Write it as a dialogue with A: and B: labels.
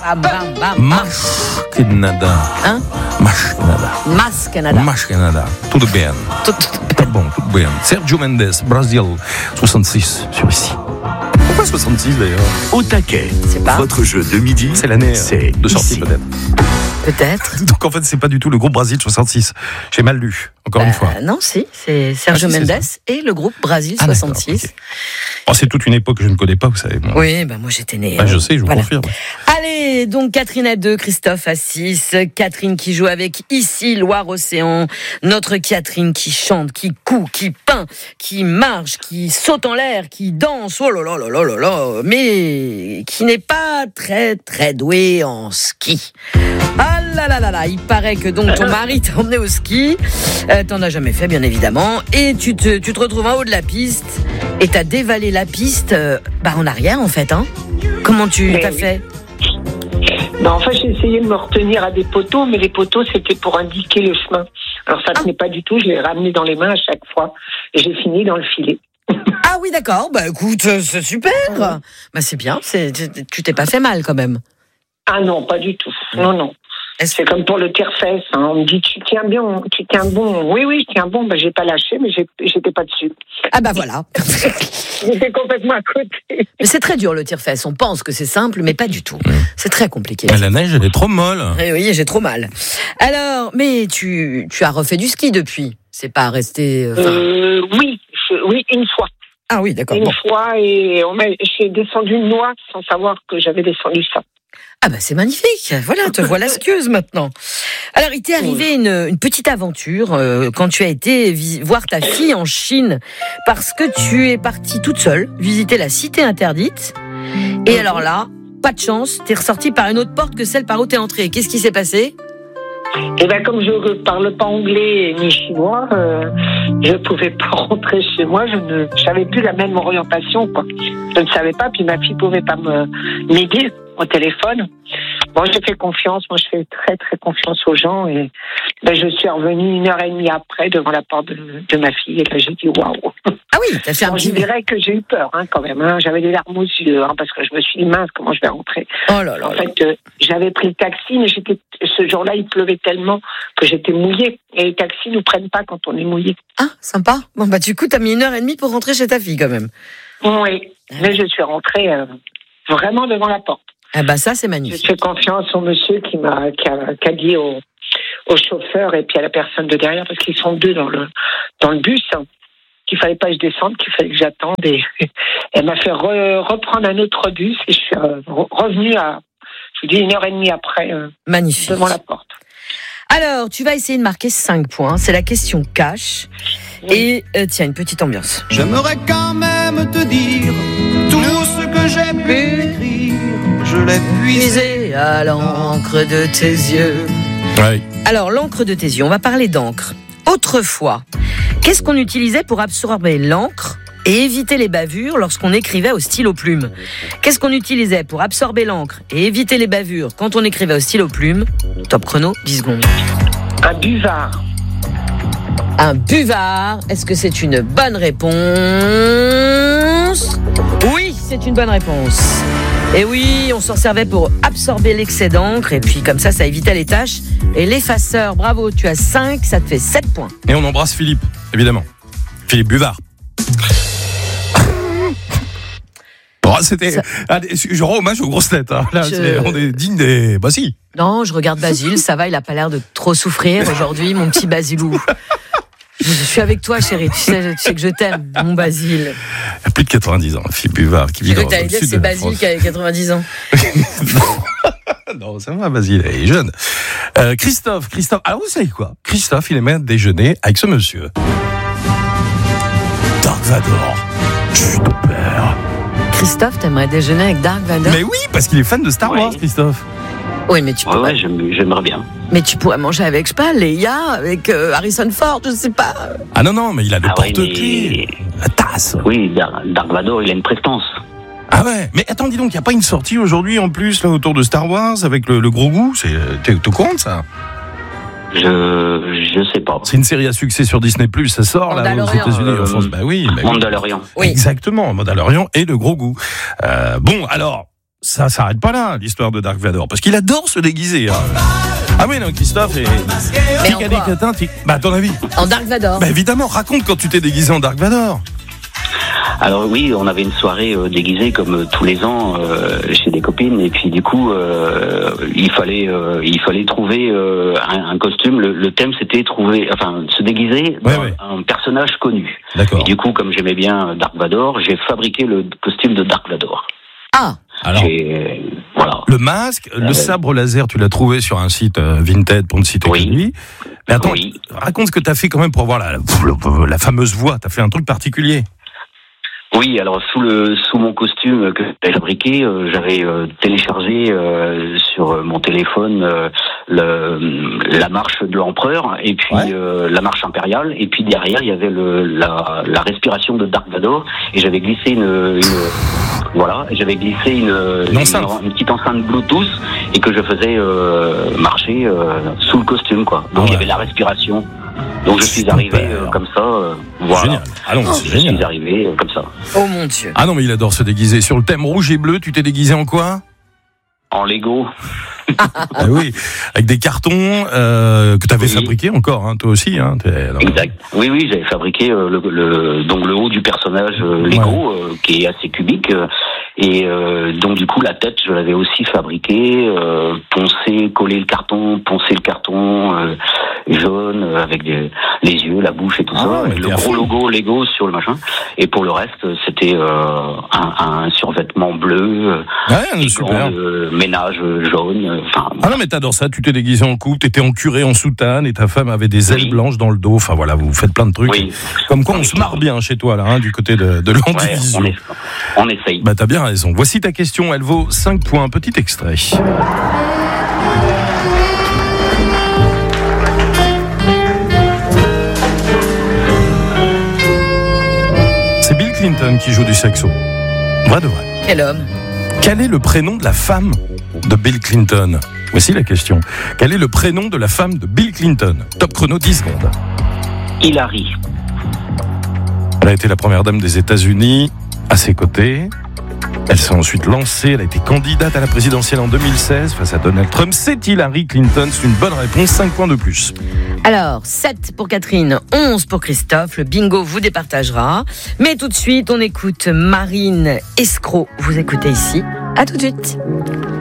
A: Bam, bam, bam.
B: Mas Canada.
A: Hein? Mas Canada.
B: Tudo bem.
A: Tout
B: Bon, tout bien. Sergio Mendes, Brasil, 66 sur ici. Pourquoi 66 d'ailleurs?
C: Au taquet.
A: C'est pas.
C: Votre jeu de midi.
B: C'est l'année
C: C'est
B: de sortie
C: ici.
B: peut-être. Donc en fait, c'est pas du tout le groupe Brasil 66. J'ai mal lu, encore une fois.
A: Non, si, c'est Sergio
B: Ah, si, c'est
A: Mendes et le groupe Brasil
B: Ah,
A: 66.
B: d'accord, ok. Oh, c'est toute une époque que je ne connais pas, vous savez. Moi.
A: Oui, moi j'étais née.
B: Je sais, je vous
A: voilà.
B: confirme.
A: Allez, donc Catherine à 2, Christophe à 6. Catherine qui joue avec Ici, Loire-Océan. Notre Catherine qui chante, qui coud, qui peint, qui marche, qui saute en l'air, qui danse. Oh là là là là là là. Mais qui n'est pas très très douée en ski. Ah là là là là. Il paraît que donc ton mari t'a emmené au ski. T'en as jamais fait, bien évidemment. Et tu te retrouves en haut de la piste. Et t'as dévalé la piste en arrière, en fait. Hein. Comment t'as fait?
D: En fait, j'ai essayé de me retenir à des poteaux, mais les poteaux, c'était pour indiquer le chemin. Alors, ça tenait pas du tout. Je l'ai ramené dans les mains à chaque fois. Et j'ai fini dans le filet.
A: Ah oui, d'accord. Écoute, c'est super. C'est bien. Tu t'es pas fait mal, quand même.
D: Ah non, pas du tout. Non. C'est comme pour le tire-fesse. Hein. On me dit, tu tiens bon. Oui, je tiens bon. J'ai pas lâché, mais j'étais pas dessus.
A: Ah voilà.
D: J'étais complètement à côté.
A: Mais c'est très dur, le tire-fesse. On pense que c'est simple, mais pas du tout. C'est très compliqué.
B: La neige, elle est trop molle.
A: Oui, j'ai trop mal. Alors, mais tu as refait du ski depuis. C'est pas resté...
D: Oui, une fois.
A: Ah oui, d'accord.
D: Une fois, et j'ai descendu une noix sans savoir que j'avais descendu ça.
A: Ah c'est magnifique. Voilà, te voilà skieuse maintenant. Alors, il t'est arrivé une petite aventure quand tu as été voir ta fille en Chine parce que tu es partie toute seule visiter la cité interdite. Et alors là, pas de chance, t'es ressortie par une autre porte que celle par où t'es entrée. Qu'est-ce qui s'est passé?
D: Comme je ne parle pas anglais ni chinois, je ne pouvais pas rentrer chez moi. Je n'avais plus la même orientation, quoi. Je ne savais pas, puis ma fille ne pouvait pas m'aider au téléphone. J'ai fait confiance. Moi, je fais très, très confiance aux gens. Et je suis revenue 1h30 après devant la porte de ma fille. Et là, j'ai dit waouh.
A: Ah oui, t'as fait un petit...
D: Je dirais que j'ai eu peur, quand même. J'avais des larmes aux yeux, parce que je me suis dit, mince, comment je vais rentrer?
A: Oh là là.
D: En fait, j'avais pris le taxi, mais ce jour-là, il pleuvait tellement que j'étais mouillée. Et les taxis nous prennent pas quand on est mouillé.
A: Ah, sympa. Du coup, t'as mis 1h30 pour rentrer chez ta fille, quand même.
D: Oui, mais je suis rentrée vraiment devant la porte.
A: Ça, c'est magnifique.
D: Je fais confiance au monsieur qui a dit au chauffeur et puis à la personne de derrière, parce qu'ils sont deux dans le bus, qu'il fallait pas que je descende, qu'il fallait que j'attende. Et elle m'a fait reprendre un autre bus et je suis revenue je vous dis 1h30 après,
A: magnifique.
D: Devant la porte.
A: Alors, tu vas essayer de marquer 5 points. C'est la question cash. Et tiens, une petite ambiance.
E: J'aimerais quand même te dire tout ce que j'ai pu écrire. Je l'ai puisé
A: à l'encre de tes yeux.
B: Ouais.
A: Alors, l'encre de tes yeux, on va parler d'encre. Autrefois, qu'est-ce qu'on utilisait pour absorber l'encre et éviter les bavures lorsqu'on écrivait au stylo plume? Qu'est-ce qu'on utilisait pour absorber l'encre et éviter les bavures quand on écrivait au stylo plume? Top chrono, 10 secondes.
D: Un buvard.
A: Un buvard. Est-ce que c'est une bonne réponse? Oui, c'est une bonne réponse. Et oui, on s'en servait pour absorber l'excès d'encre et puis comme ça évitait les taches et l'effaceur. Bravo, tu as 5, ça te fait 7 points.
B: Et on embrasse Philippe, évidemment. Philippe Buvard. C'était... je rends hommage aux grosses têtes. Là, on est digne des... si.
A: Non, je regarde Basile, ça va, il a pas l'air de trop souffrir aujourd'hui, mon petit Basilou. Je suis avec toi, chérie. Tu sais que je t'aime, mon Basile.
B: Il a plus de 90 ans, Philippe Buvard, qui vit dans le sud de la France.
A: Je crois que t'allais dire c'est Basile qui a 90 ans.
B: Non, ça va, Basile, il est jeune. Christophe. Alors, vous savez quoi? Christophe, il aimait déjeuner avec ce monsieur. Dark Vador. Chut, père.
A: Christophe, t'aimerais déjeuner avec Dark Vador?
B: Mais oui, parce qu'il est fan de Star Wars, Christophe.
A: Oui, mais tu pourrais...
F: Ouais, j'aimerais bien.
A: Mais tu pourrais manger avec, je sais pas, Leia, avec Harrison Ford, je sais pas.
B: Ah non, mais il a le porte-clés, la tasse.
F: Oui, Dark Vador, il a une prestance.
B: Ah ouais, mais attends, dis donc, il n'y a pas une sortie aujourd'hui en plus là autour de Star Wars avec le gros goût? T'es au courant de ça?
F: Je sais pas.
B: C'est une série à succès sur Disney+, ça sort là aux États-Unis, en France.
F: Mandalorian.
B: Oui. Exactement, Mandalorian et le gros goût. Bon, alors, ça s'arrête pas là, l'histoire de Dark Vador, parce qu'il adore se déguiser. Hein. Ah oui, non, Christophe,
A: Mais en quoi ?
B: Bah, à ton avis ?
A: En Dark Vador.
B: Bah, évidemment, raconte quand tu t'es déguisé en Dark Vador.
F: Alors oui, on avait une soirée déguisée comme tous les ans chez des copines, et puis du coup, il fallait trouver un costume. Le thème, c'était se déguiser dans un personnage connu.
B: D'accord.
F: Et du coup, comme j'aimais bien Dark Vador, j'ai fabriqué le costume de Dark Vador.
A: Ah.
B: Alors,
F: voilà.
B: le masque, le sabre laser, tu l'as trouvé sur un site Vinted pour ne citer que lui. Mais attends, raconte ce que t'as fait quand même pour avoir la fameuse voix. T'as fait un truc particulier.
F: Oui, alors sous mon costume que j'ai fabriqué, j'avais téléchargé sur mon téléphone la marche de l'empereur et puis la marche impériale, et puis derrière il y avait la respiration de Dark Vador, et j'avais glissé une petite enceinte Bluetooth et que je faisais marcher sous le costume, quoi. Donc il y avait la respiration. Donc je suis arrivé comme ça, voilà.
B: Génial. Allons, c'est génial.
F: Je suis arrivé comme ça.
A: Oh mon Dieu.
B: Ah non, mais il adore se déguiser. Sur le thème rouge et bleu, tu t'es déguisé en quoi ?
F: En Lego.
B: Ah oui, avec des cartons que tu avais fabriqués encore, hein, toi aussi. Hein,
F: exact. Oui, j'avais fabriqué donc le haut du personnage Lego, qui est assez cubique. Et donc du coup la tête, je l'avais aussi fabriquée, poncer le carton jaune avec les yeux, la bouche et tout ça, et le gros logo Lego sur le machin. Et pour le reste, c'était un survêtement bleu,
B: super.
F: Ménage jaune.
B: Ah non, mais t'adores ça, tu t'es déguisé en couple, t'étais en curé, en soutane, et ta femme avait des ailes blanches dans le dos. Enfin voilà, vous faites plein de trucs. Oui. Comme quoi on se marre bien chez toi là, hein, du côté de l'Andivision.
F: On essaye.
B: Bah t'as bien raison. Voici ta question, elle vaut 5 points. Petit extrait. C'est Bill Clinton qui joue du saxo. Vrai de vrai.
A: Quel homme.
B: Quel est le prénom de la femme de Bill Clinton ? Voici la question. Quel est le prénom de la femme de Bill Clinton ? Top chrono, 10 secondes.
F: Hillary.
B: Elle a été la première dame des États-Unis à ses côtés. Elle s'est ensuite lancée, elle a été candidate à la présidentielle en 2016 face à Donald Trump. C'est Hillary Clinton, c'est une bonne réponse, 5 points de plus.
A: Alors, 7 pour Catherine, 11 pour Christophe, le bingo vous départagera. Mais tout de suite, on écoute Marine Escroc, vous écoutez ici, à tout de suite.